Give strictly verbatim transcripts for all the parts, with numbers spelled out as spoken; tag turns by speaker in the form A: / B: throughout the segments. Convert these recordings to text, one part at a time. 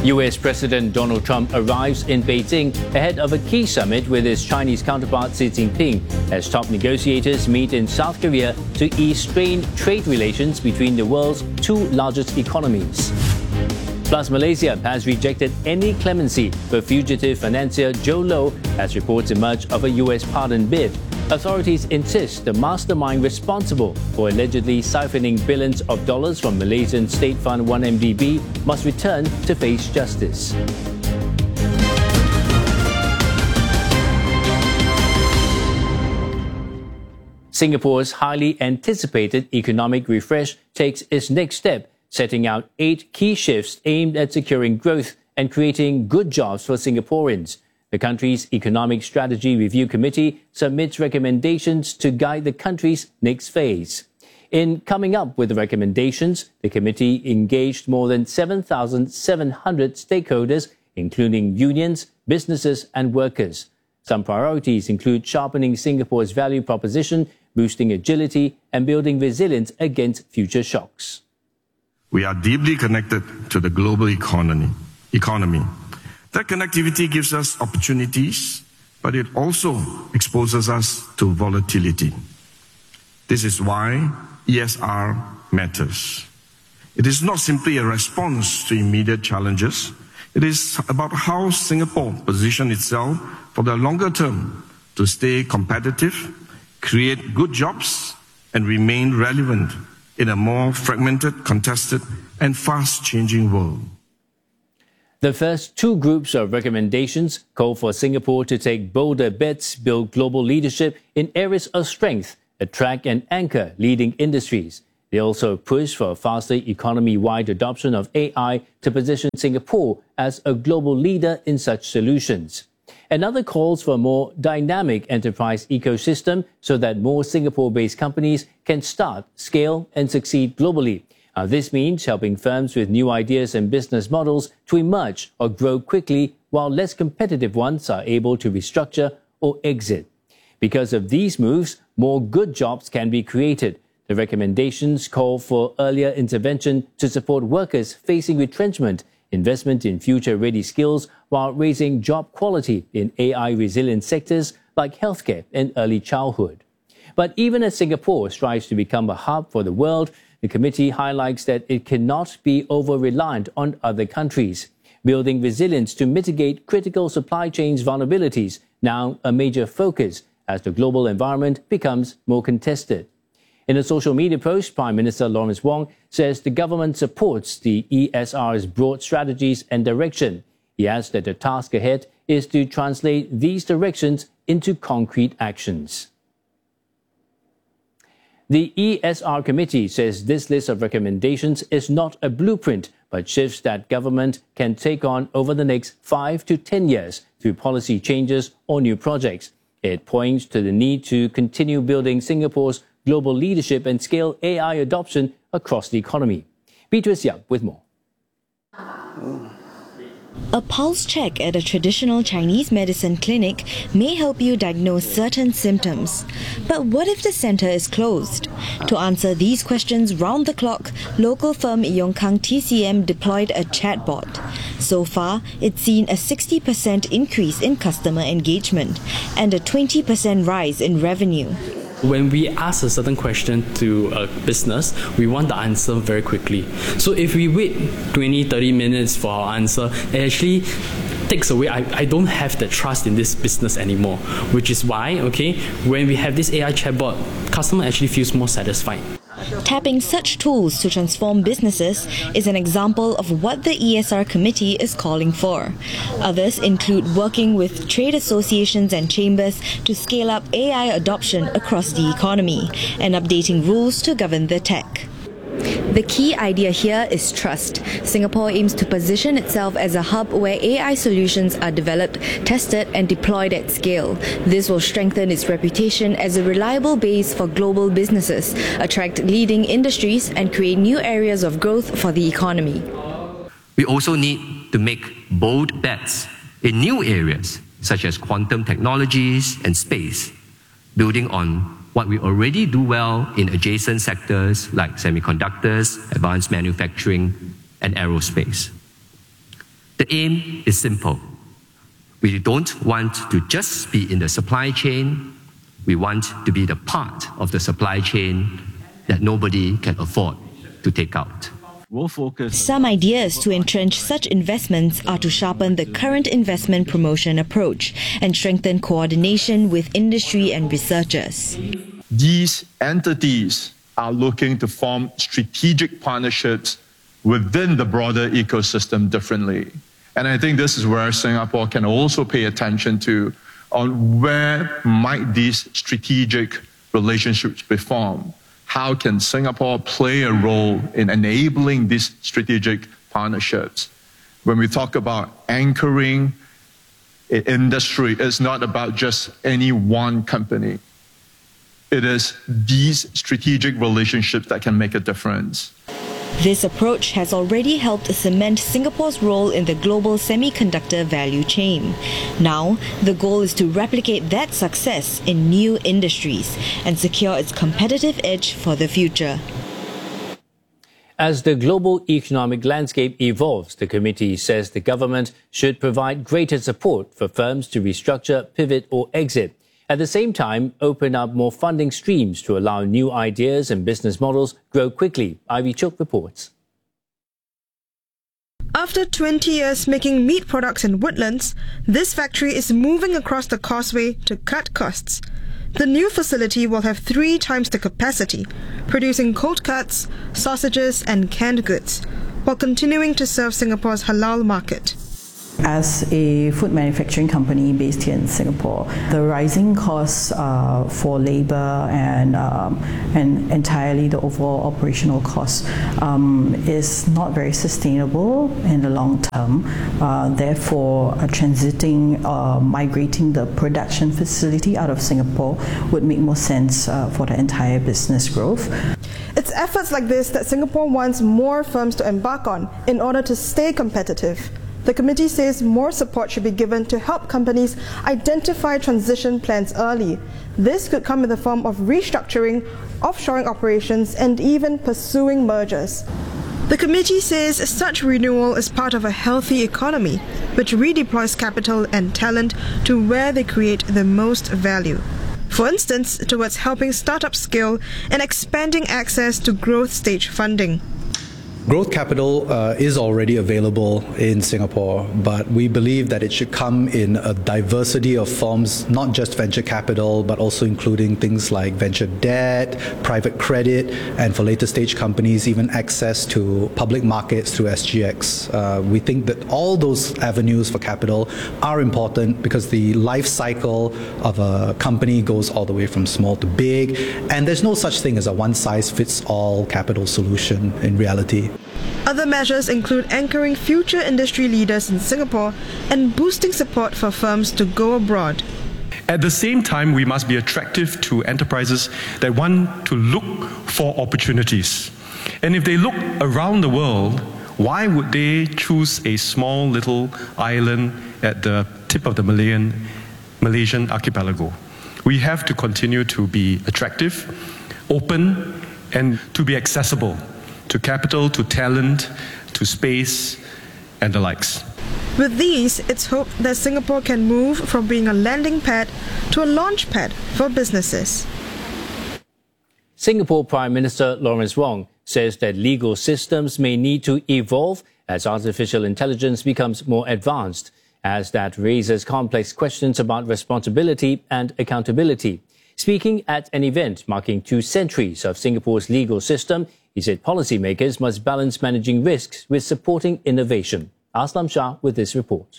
A: U S President Donald Trump arrives in Beijing ahead of a key summit with his Chinese counterpart Xi Jinping as top negotiators meet in South Korea to ease strained trade relations between the world's two largest economies. Plus, Malaysia has rejected any clemency for fugitive financier Joe Low as reports emerge of a U S pardon bid. Authorities insist the mastermind responsible for allegedly siphoning billions of dollars from Malaysian state fund one M D B must return to face justice. Singapore's highly anticipated economic refresh takes its next step, setting out eight key shifts aimed at securing growth and creating good jobs for Singaporeans. The country's Economic Strategy Review Committee submits recommendations to guide the country's next phase. In coming up with the recommendations, the committee engaged more than seven thousand seven hundred stakeholders, including unions, businesses and workers. Some priorities include sharpening Singapore's value proposition, boosting agility and building resilience against future shocks.
B: We are deeply connected to the global economy. economy. That connectivity gives us opportunities, but it also exposes us to volatility. This is why E S R matters. It is not simply a response to immediate challenges. It is about how Singapore positions itself for the longer term to stay competitive, create good jobs, and remain relevant in a more fragmented, contested, and fast-changing world.
A: The first two groups of recommendations call for Singapore to take bolder bets, build global leadership in areas of strength, attract and anchor leading industries. They also push for a faster economy-wide adoption of A I to position Singapore as a global leader in such solutions. Another calls for a more dynamic enterprise ecosystem so that more Singapore-based companies can start, scale and succeed globally. Now, this means helping firms with new ideas and business models to emerge or grow quickly, while less competitive ones are able to restructure or exit. Because of these moves, more good jobs can be created. The recommendations call for earlier intervention to support workers facing retrenchment, investment in future-ready skills, while raising job quality in A I-resilient sectors like healthcare and early childhood. But even as Singapore strives to become a hub for the world, the committee highlights that it cannot be over-reliant on other countries. Building resilience to mitigate critical supply chains vulnerabilities, now a major focus as the global environment becomes more contested. In a social media post, Prime Minister Lawrence Wong says the government supports the E S R's broad strategies and direction. He adds that the task ahead is to translate these directions into concrete actions. The E S R committee says this list of recommendations is not a blueprint, but shifts that government can take on over the next five to ten years through policy changes or new projects. It points to the need to continue building Singapore's global leadership and scale A I adoption across the economy. Beatrice Yap with more.
C: A pulse check at a traditional Chinese medicine clinic may help you diagnose certain symptoms. But what if the centre is closed? To answer these questions round the clock, local firm Yongkang T C M deployed a chatbot. So far, it's seen a sixty percent increase in customer engagement and a twenty percent rise in revenue.
D: When we ask a certain question to a business, we want the answer very quickly. So if we wait twenty to thirty minutes for our answer, it actually takes away, I, I don't have the trust in this business anymore. Which is why, okay, when we have this A I chatbot, customer actually feels more satisfied.
C: Tapping such tools to transform businesses is an example of what the E S R committee is calling for. Others include working with trade associations and chambers to scale up A I adoption across the economy and updating rules to govern the tech. The key idea here is trust. Singapore aims to position itself as a hub where A I solutions are developed, tested and deployed at scale. This will strengthen its reputation as a reliable base for global businesses, attract leading industries and create new areas of growth for the economy.
E: We also need to make bold bets in new areas such as quantum technologies and space, building on what we already do well in adjacent sectors like semiconductors, advanced manufacturing, and aerospace. The aim is simple. We don't want to just be in the supply chain. We want to be the part of the supply chain that nobody can afford to take out.
F: We'll focus.
C: Some ideas to entrench such investments are to sharpen the current investment promotion approach and strengthen coordination with industry and researchers.
G: These entities are looking to form strategic partnerships within the broader ecosystem differently. And I think this is where Singapore can also pay attention to on where might these strategic relationships be formed. How can Singapore play a role in enabling these strategic partnerships? When we talk about anchoring industry, it's not about just any one company. It is these strategic relationships that can make a difference.
C: This approach has already helped cement Singapore's role in the global semiconductor value chain. Now, the goal is to replicate that success in new industries and secure its competitive edge for the future.
A: As the global economic landscape evolves, the committee says the government should provide greater support for firms to restructure, pivot or exit. At the same time, open up more funding streams to allow new ideas and business models grow quickly. Ivy Chok reports.
H: After twenty years making meat products in Woodlands, this factory is moving across the causeway to cut costs. The new facility will have three times the capacity, producing cold cuts, sausages and canned goods, while continuing to serve Singapore's halal market.
I: As a food manufacturing company based here in Singapore, the rising costs uh, for labor and um, and entirely the overall operational costs um, is not very sustainable in the long term. Uh, therefore, uh, transiting, uh, migrating the production facility out of Singapore would make more sense uh, for the entire business growth.
H: It's efforts like this that Singapore wants more firms to embark on in order to stay competitive. The committee says more support should be given to help companies identify transition plans early. This could come in the form of restructuring, offshoring operations, and even pursuing mergers. The committee says such renewal is part of a healthy economy, which redeploys capital and talent to where they create the most value. For instance, towards helping startups scale and expanding access to growth stage funding.
J: Growth capital uh, is already available in Singapore, but we believe that it should come in a diversity of forms, not just venture capital, but also including things like venture debt, private credit, and for later stage companies, even access to public markets through S G X. Uh, we think that all those avenues for capital are important because the life cycle of a company goes all the way from small to big, and there's no such thing as a one-size-fits-all capital solution in reality.
H: Other measures include anchoring future industry leaders in Singapore and boosting support for firms to go abroad.
K: At the same time, we must be attractive to enterprises that want to look for opportunities. And if they look around the world, why would they choose a small little island at the tip of the Malayan, Malaysian archipelago? We have to continue to be attractive, open, and to be accessible to capital, to talent, to space, and the likes.
H: With these, it's hoped that Singapore can move from being a landing pad to a launch pad for businesses.
A: Singapore Prime Minister Lawrence Wong says that legal systems may need to evolve as artificial intelligence becomes more advanced, as that raises complex questions about responsibility and accountability. Speaking at an event marking two centuries of Singapore's legal system, he said policymakers must balance managing risks with supporting innovation. Aslam Shah with this report.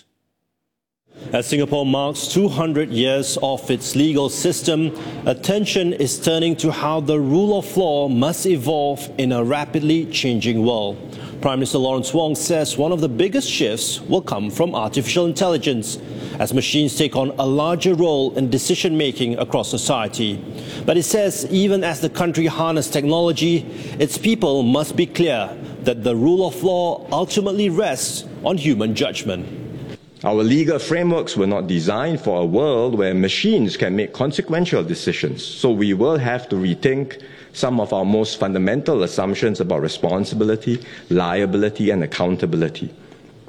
L: As Singapore marks two hundred years of its legal system, attention is turning to how the rule of law must evolve in a rapidly changing world. Prime Minister Lawrence Wong says one of the biggest shifts will come from artificial intelligence, as machines take on a larger role in decision-making across society. But he says even as the country harnesses technology, its people must be clear that the rule of law ultimately rests on human judgment.
M: Our legal frameworks were not designed for a world where machines can make consequential decisions, so we will have to rethink some of our most fundamental assumptions about responsibility, liability, and accountability.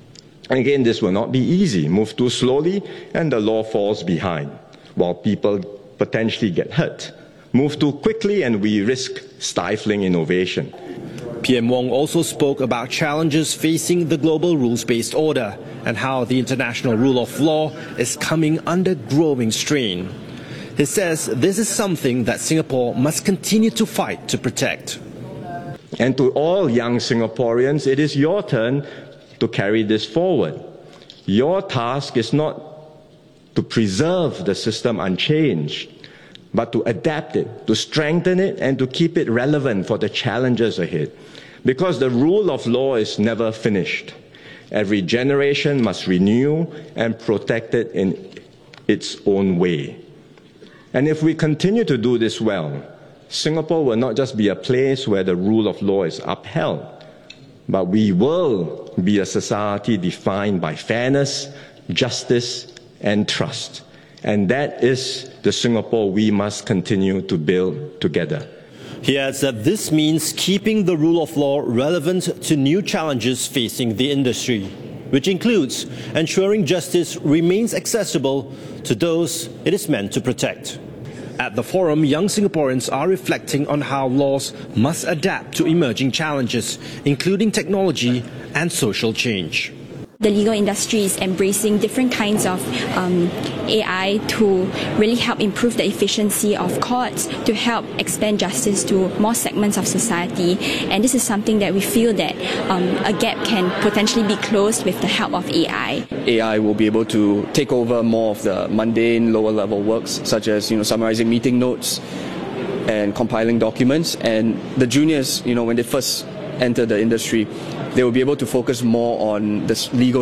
M: Again, this will not be easy. Move too slowly and the law falls behind, while people potentially get hurt. Move too quickly and we risk stifling innovation.
L: P M Wong also spoke about challenges facing the global rules-based order and how the international rule of law is coming under growing strain. He says this is something that Singapore must continue to fight to protect.
M: And to all young Singaporeans, it is your turn to carry this forward. Your task is not to preserve the system unchanged, but to adapt it, to strengthen it, and to keep it relevant for the challenges ahead. Because the rule of law is never finished. Every generation must renew and protect it in its own way. And if we continue to do this well, Singapore will not just be a place where the rule of law is upheld, but we will be a society defined by fairness, justice, and trust. And that is the Singapore we must continue to build together.
L: He adds that this means keeping the rule of law relevant to new challenges facing the industry, which includes ensuring justice remains accessible to those it is meant to protect. At the forum, young Singaporeans are reflecting on how laws must adapt to emerging challenges, including technology and social change.
F: The legal industry is embracing different kinds of um, A I to really help improve the efficiency of courts, to help expand justice to more segments of society. And this is something that we feel that um, a gap can potentially be closed with the help of A I.
N: A I will be able to take over more of the mundane, lower-level works, such as, you know, summarizing meeting notes and compiling documents. And the juniors, you know, when they first enter the industry, they will be able to focus more on this legal